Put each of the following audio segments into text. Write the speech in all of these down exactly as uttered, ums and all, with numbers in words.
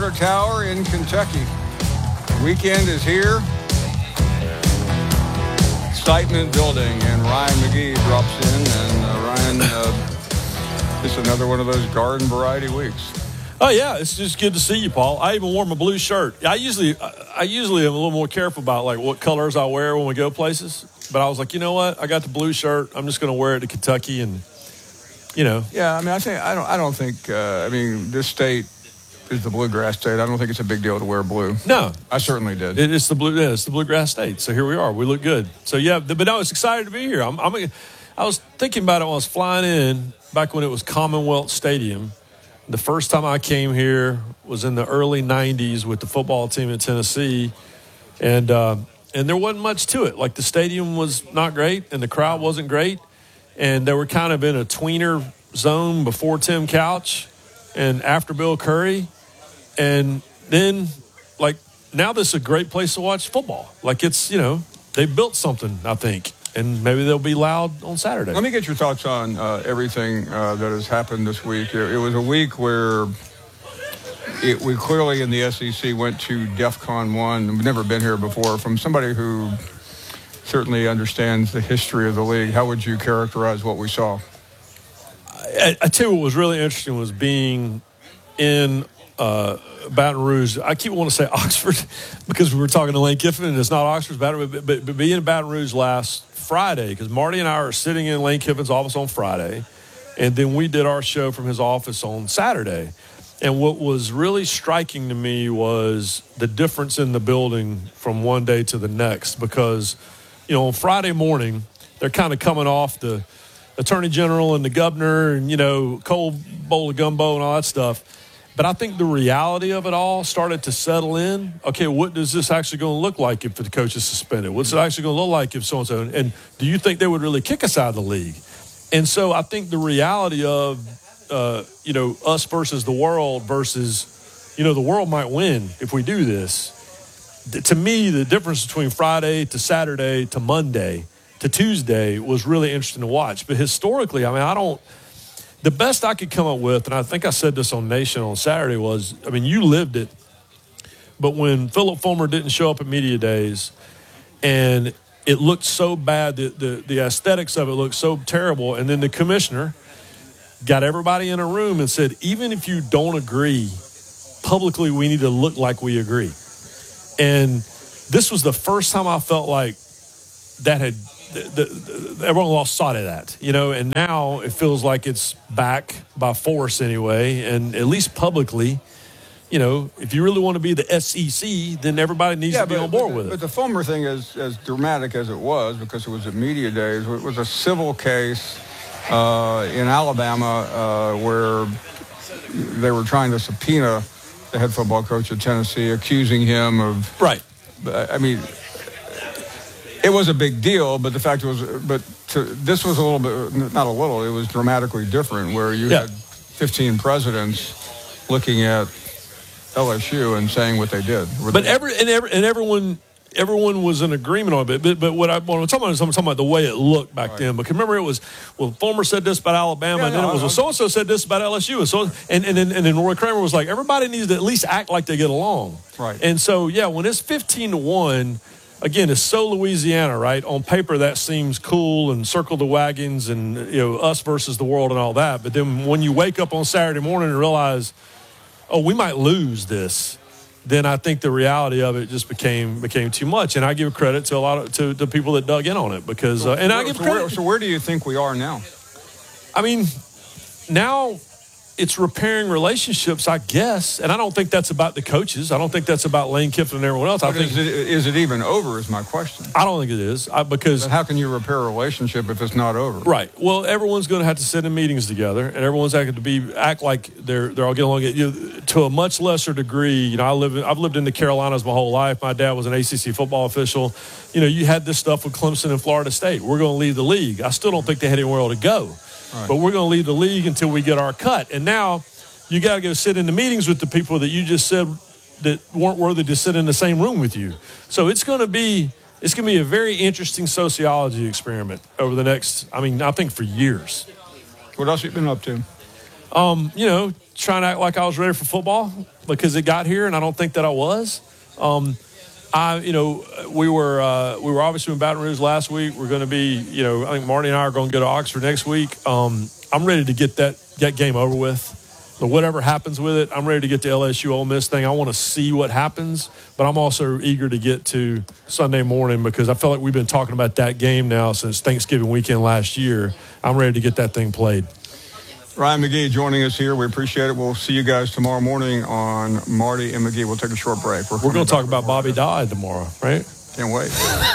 Water Tower in Kentucky. Weekend is here. Excitement building, and Ryan McGee drops in, and uh, Ryan, uh, it's another one of those garden variety weeks. Oh yeah, it's just good to see you, Paul. I even wore my blue shirt. I usually, I usually am a little more careful about like what colors I wear when we go places. But I was like, you know what? I got the blue shirt. I'm just going to wear it to Kentucky, and you know. Yeah, I mean, I think I don't. I don't think. Uh, I mean, this state is the bluegrass state. I don't think it's a big deal to wear blue. No, I certainly did. It, it's the blue. Yeah, it's the bluegrass state. So here we are. We look good. So yeah, but I was excited to be here. I'm, I'm. I was thinking about it when I was flying in back when it was Commonwealth Stadium. The first time I came here was in the early nineties with the football team in Tennessee, and uh, and there wasn't much to it. Like the stadium was not great, and the crowd wasn't great, and they were kind of in a tweener zone before Tim Couch and after Bill Curry, and then like now this is a great place to watch football. Like it's, you know, they built something, I think. And maybe they'll be loud on Saturday. Let me get your thoughts on uh, everything uh, that has happened this week. It, it was a week where it, we clearly in the S E C went to DEFCON one. We've never been here before. From somebody who certainly understands the history of the league, how would you characterize what we saw? I, I tell you what was really interesting was being in uh, Baton Rouge. I keep wanting to say Oxford because we were talking to Lane Kiffin, and it's not Oxford's Baton Rouge, but, but, but being in Baton Rouge last Friday, because Marty and I are sitting in Lane Kiffin's office on Friday, and then we did our show from his office on Saturday. And what was really striking to me was the difference in the building from one day to the next, because, you know, on Friday morning, they're kind of coming off the Attorney General and the governor and, you know, cold bowl of gumbo and all that stuff. But I think the reality of it all started to settle in. Okay, what is this actually going to look like if the coach is suspended? What's it actually going to look like if so-and-so? And do you think they would really kick us out of the league? And so I think the reality of, uh, you know, us versus the world versus, you know, the world might win if we do this. To me, the difference between Friday to Saturday to Monday to Tuesday was really interesting to watch. But historically, I mean, I don't – the best I could come up with, and I think I said this on Nation on Saturday, was, I mean, you lived it, but when Philip Fulmer didn't show up at media days and it looked so bad, the, the, the aesthetics of it looked so terrible, and then the commissioner got everybody in a room and said, even if you don't agree, publicly we need to look like we agree. And this was the first time I felt like that had – The, the, everyone lost sight of that, you know, and now it feels like it's back by force anyway, and at least publicly, you know, if you really want to be the S E C, then everybody needs yeah, to be but, on board but, with it. But the Fulmer thing, is as dramatic as it was, because it was at media days, it was a civil case uh, in Alabama uh, where they were trying to subpoena the head football coach of Tennessee, accusing him of – Right. I mean – it was a big deal, but the fact was, but to, this was a little bit, not a little, it was dramatically different, where you yeah. had fifteen presidents looking at L S U and saying what they did. But every and every and everyone everyone was in agreement on it. But but what, I, what I'm talking about is I'm talking about the way it looked back right. then. Because remember, it was, well, Fulmer said this about Alabama, yeah, and then no, it was, well, so and so said this about L S U, and so and and then, and then Roy Kramer was like, everybody needs to at least act like they get along. Right. And so yeah, when it's fifteen to one. Again, it's so Louisiana, right? On paper, that seems cool and circle the wagons and, you know, us versus the world and all that. But then when you wake up on Saturday morning and realize, oh, we might lose this, then I think the reality of it just became became too much. And I give credit to a lot of to the people that dug in on it because, uh, and I give so credit. Where, so where do you think we are now? I mean, now it's repairing relationships, I guess. And I don't think that's about the coaches. I don't think that's about Lane Kiffin and everyone else. But I think is it, is it even over is my question. I don't think it is I, because but how can you repair a relationship if it's not over? Right. Well, everyone's going to have to sit in meetings together, and everyone's going to be act like they're they're all getting along. You know, to a much lesser degree, you know, I live in, I've lived in the Carolinas my whole life. My dad was an A C C football official. You know, you had this stuff with Clemson and Florida State. We're going to leave the league. I still don't think they had anywhere to go, right. But we're going to leave the league until we get our cut. And now you got to go sit in the meetings with the people that you just said that weren't worthy to sit in the same room with you. So it's going to be it's going to be a very interesting sociology experiment over the next, I mean, I think for years. What else have you been up to? um, you know, trying to act like I was ready for football because it got here, and I don't think that I was. Um, I, you know, we were uh, we were obviously in Baton Rouge last week. We're going to be, you know, I think Marty and I are going to go to Oxford next week. Um, I'm ready to get that that game over with. So whatever happens with it, I'm ready to get the L S U Ole Miss thing. I want to see what happens, but I'm also eager to get to Sunday morning because I feel like we've been talking about that game now since Thanksgiving weekend last year. I'm ready to get that thing played. Ryan McGee joining us here. We appreciate it. We'll see you guys tomorrow morning on Marty and McGee. We'll take a short break. We're, We're going to talk about Bobby Dodd tomorrow, right? Can't wait.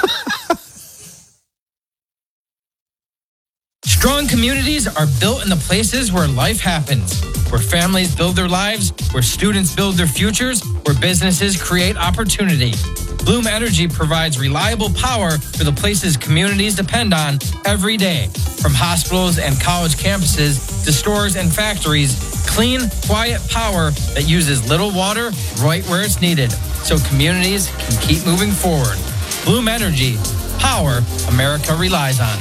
Strong communities are built in the places where life happens, where families build their lives, where students build their futures, where businesses create opportunity. Bloom Energy provides reliable power for the places communities depend on every day. From hospitals and college campuses to stores and factories, clean, quiet power that uses little water right where it's needed, so communities can keep moving forward. Bloom Energy, power America relies on.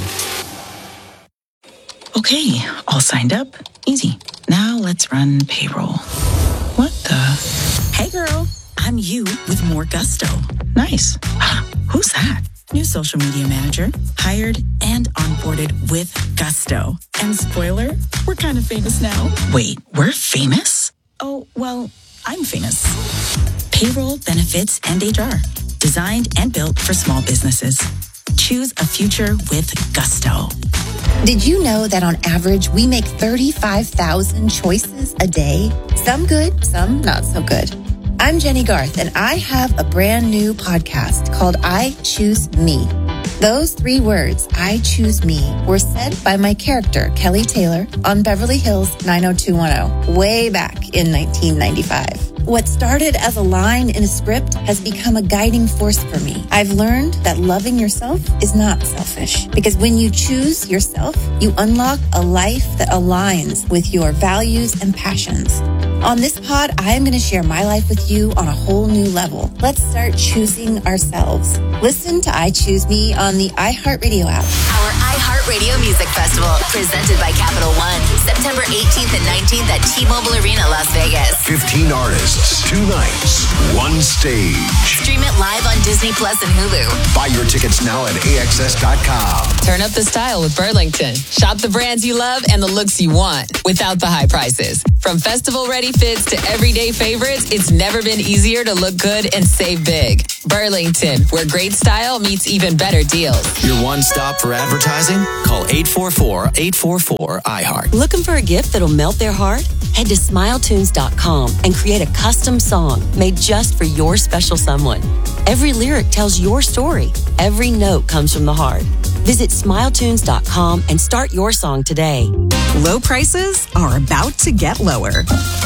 Okay, all signed up. Easy. Now let's run payroll. What the? Hey girl, I'm you with more gusto. Nice. Who's that? New social media manager, hired and onboarded with gusto. And spoiler, we're kind of famous now. Wait, we're famous? Oh, well, I'm famous. Payroll, benefits, and H R. Designed and built for small businesses. Choose a future with gusto. Did you know that on average, we make thirty-five thousand choices a day? Some good, some not so good. I'm Jenny Garth, and I have a brand new podcast called I Choose Me. Those three words, I choose me, were said by my character, Kelly Taylor, on Beverly Hills nine oh two one oh, way back in nineteen ninety-five. What started as a line in a script has become a guiding force for me. I've learned that loving yourself is not selfish, because when you choose yourself, you unlock a life that aligns with your values and passions. On this pod, I am going to share my life with you on a whole new level. Let's start choosing ourselves. Listen to I Choose Me on the iHeartRadio app. Our iHeartRadio Music Festival, presented by Capital One, September eighteenth and nineteenth at T-Mobile Arena, Las Vegas. fifteen artists, two nights, one stage. Stream it live on Disney Plus and Hulu. Buy your tickets now at A X S dot com. Turn up the style with Burlington. Shop the brands you love and the looks you want without the high prices. From festival-ready fits to everyday favorites, it's never been easier to look good and save big. Burlington, where great style meets even better deals. Your one stop for advertising? Call eight four four, eight four four, I heart. Looking for a gift that'll melt their heart? Head to smile tunes dot com and create a custom song made just for your special someone. Every lyric tells your story. Every note comes from the heart. Visit smile tunes dot com and start your song today. Low prices are about to get lower.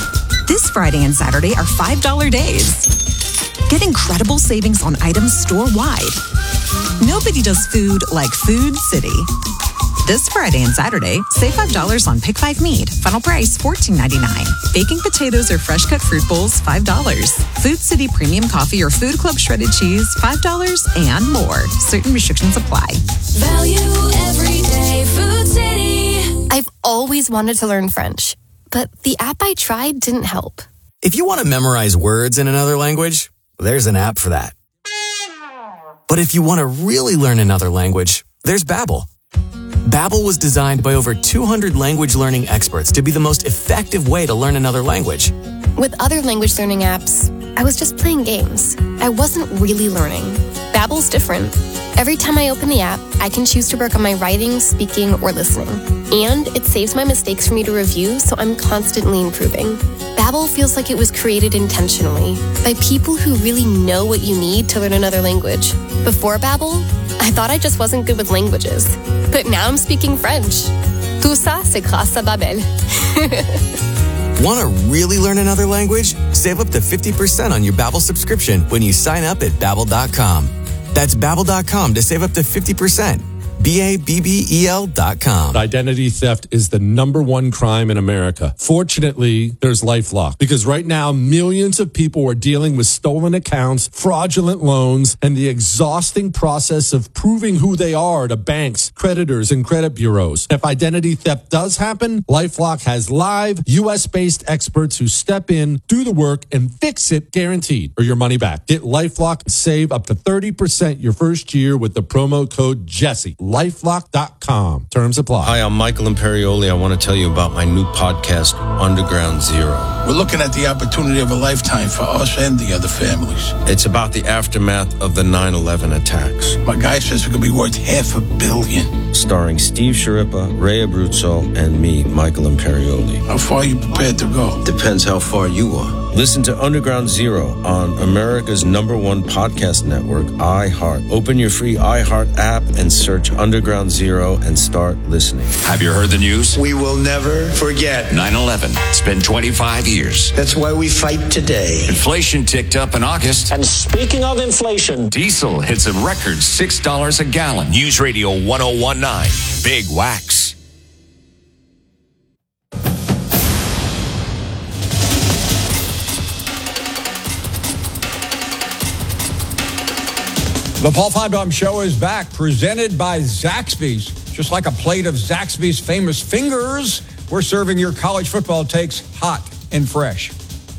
This Friday and Saturday are five dollar days. Get incredible savings on items store-wide. Nobody does food like Food City. This Friday and Saturday, save five dollars on Pick five meat. Final price fourteen ninety-nine. Baking potatoes or fresh-cut fruit bowls, five dollars. Food City Premium Coffee or Food Club Shredded Cheese, five dollars and more. Certain restrictions apply. Value every day, Food City. I've always wanted to learn French, but the app I tried didn't help. If you want to memorize words in another language, there's an app for that. But if you want to really learn another language, there's Babbel. Babbel was designed by over two hundred language learning experts to be the most effective way to learn another language. With other language learning apps, I was just playing games. I wasn't really learning. Babbel's different. Every time I open the app, I can choose to work on my writing, speaking, or listening. And it saves my mistakes for me to review, so I'm constantly improving. Babbel feels like it was created intentionally by people who really know what you need to learn another language. Before Babbel, I thought I just wasn't good with languages. But now I'm speaking French. Tout ça, c'est grâce à Babbel. Want to really learn another language? Save up to fifty percent on your Babbel subscription when you sign up at babbel dot com. That's babbel dot com to save up to fifty percent. B A B B E L dot com. Identity theft is the number one crime in America. Fortunately, there's LifeLock, because right now millions of people are dealing with stolen accounts, fraudulent loans, and the exhausting process of proving who they are to banks, creditors, and credit bureaus. If identity theft does happen, LifeLock has live U S-based experts who step in, do the work, and fix it guaranteed, or your money back. Get LifeLock and save up to thirty percent your first year with the promo code Jesse. LifeLock dot com. Terms apply. Hi, I'm Michael Imperioli. I want to tell you about my new podcast, Underground Zero. We're looking at the opportunity of a lifetime for us and the other families. It's about the aftermath of the nine eleven attacks. My guy says it could be worth half a billion. Starring Steve Sciarippa, Ray Abruzzo, and me, Michael Imperioli. How far are you prepared to go? Depends how far you are. Listen to Underground Zero on America's number one podcast network, iHeart. Open your free iHeart app and search Underground Zero and start listening. Have you heard the news? We will never forget nine eleven. It's been twenty-five years. That's why we fight today. Inflation ticked up in August. And speaking of inflation, diesel hits a record six dollars a gallon. News Radio one oh one point nine. Big Wax. The Paul Finebaum Show is back, presented by Zaxby's. Just like a plate of Zaxby's famous fingers, we're serving your college football takes hot and fresh.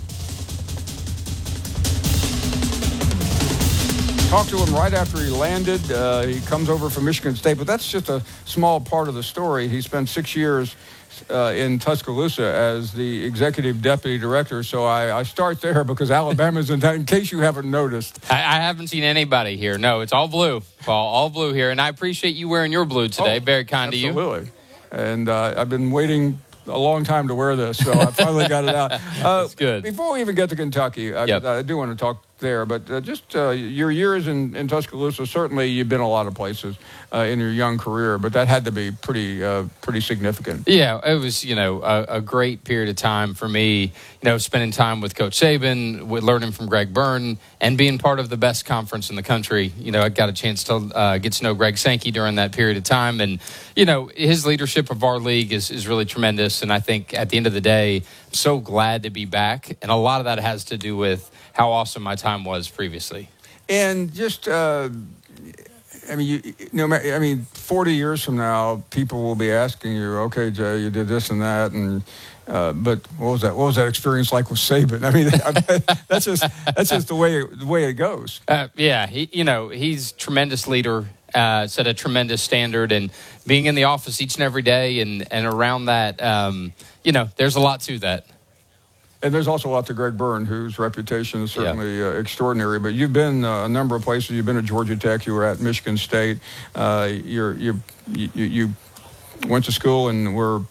Talked to him right after he landed. Uh, he comes over from Michigan State, but that's just a small part of the story. He spent six years uh, in Tuscaloosa as the executive deputy director. So I, I start there because Alabama's in that, in case you haven't noticed. I, I haven't seen anybody here. No, it's all blue, Paul, all blue here. And I appreciate you wearing your blue today. Oh, Very kind absolutely. to you. Absolutely. And uh, I've been waiting a long time to wear this, so I finally got it out. Uh, That's good. Before we even get to Kentucky, I, yep. I do want to talk there, but uh, just uh, your years in, in Tuscaloosa, certainly you've been a lot of places uh, in your young career, but that had to be pretty uh, pretty significant. Yeah, it was, you know, a, a great period of time for me, you know, spending time with Coach Saban, with learning from Greg Byrne, and being part of the best conference in the country. You know, I got a chance to uh, get to know Greg Sankey during that period of time, and, you know, his leadership of our league is, is really tremendous, and I think at the end of the day, I'm so glad to be back, and a lot of that has to do with how awesome my time was previously. And just, uh, I mean, you, no, I mean, forty years from now, people will be asking you, okay, Jay, you did this and that, and uh, but what was that? What was that experience like with Saban? I mean, that's just that's just the way the way it goes. Uh, yeah, he, you know, he's a tremendous leader. Uh, set a tremendous standard, and being in the office each and every day, and and around that, um, you know, there's a lot to that. And there's also a lot to Greg Byrne, whose reputation is certainly yeah. uh, extraordinary. But you've been uh, a number of places. You've been at Georgia Tech. You were at Michigan State. Uh, you're, you you you went to school and were